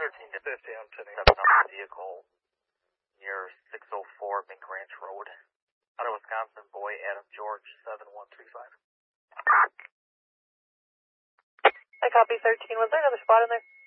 13 to 50, I'm 10 vehicle near 604 Mink Ranch Road. Out of Wisconsin, boy, Adam George, 7135. I copy 13. Was there another spot in there?